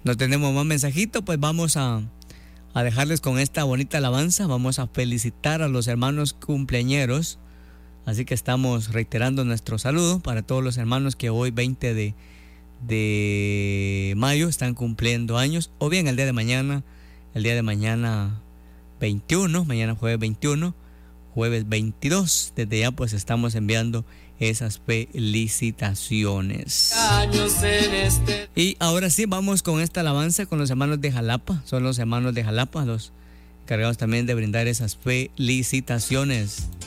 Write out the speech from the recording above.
no tenemos más mensajito, pues vamos a dejarles con esta bonita alabanza. Vamos a felicitar a los hermanos cumpleañeros. Así que estamos reiterando nuestro saludo para todos los hermanos que hoy 20 de mayo están cumpliendo años, o bien el día de mañana 21, mañana jueves 21, jueves 22. Desde ya pues estamos enviando esas felicitaciones. Y ahora sí, vamos con esta alabanza con los hermanos de Jalapa. Son los hermanos de Jalapa los encargados también de brindar esas felicitaciones.